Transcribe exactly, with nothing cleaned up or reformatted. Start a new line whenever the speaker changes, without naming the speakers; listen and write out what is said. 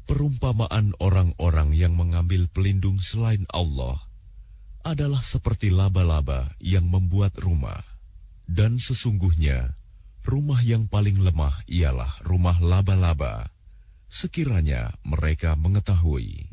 Perumpamaan orang-orang yang mengambil pelindung selain Allah adalah seperti laba-laba yang membuat rumah. Dan sesungguhnya, rumah yang paling lemah ialah rumah laba-laba, sekiranya mereka mengetahui.